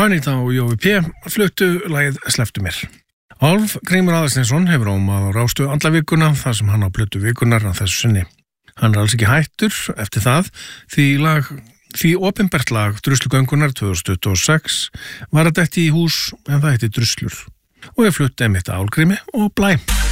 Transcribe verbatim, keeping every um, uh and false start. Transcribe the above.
Anita og Jói P. fluttu lagið Slepptu mér. Álf Grímur Aðalsteinsson hefur ómað á Rástöðu Andlavikuna þar sem hann á plötu vikunnar að þessu sinni. Hann er alls ekki hættur eftir það því lag, því opinbert lag Druslugöngunar tvö þúsund tuttugu og sex var að detti í hús en það heiti Druslur og er flutt einmitt Álgrími og Blæ.